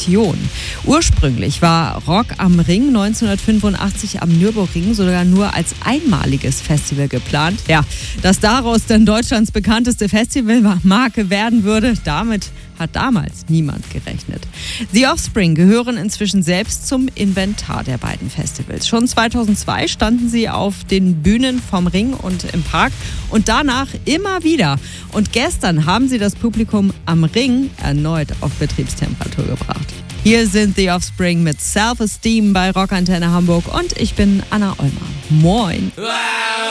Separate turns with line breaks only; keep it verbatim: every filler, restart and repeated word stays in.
Tradition. Ursprünglich war Rock am Ring neunzehnhundertfünfundachtzig am Nürburgring sogar nur als einmaliges Festival geplant. Ja, dass daraus dann Deutschlands bekannteste Festivalmarke werden würde, damit hat damals niemand gerechnet. The Offspring gehören inzwischen selbst zum Inventar der beiden Festivals. Schon zweitausendzwei standen sie auf den Bühnen vom Ring und im Park und danach immer wieder. Und gestern haben sie das Publikum am Ring erneut auf Betriebstemperatur gebracht. Hier sind The Offspring mit Self-Esteem bei Rockantenne Hamburg und ich bin Anna Ollmann. Moin!